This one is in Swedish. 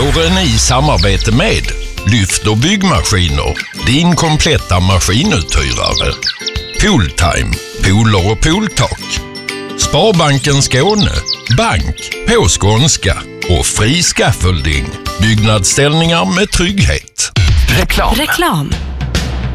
Våren i samarbete med Lyft och byggmaskiner, din kompletta maskinuthyrare. Pooltime, pooler och pooltak. Sparbanken Skåne, bank på skånska och fri scaffolding, byggnadsställningar med trygghet. Reklam.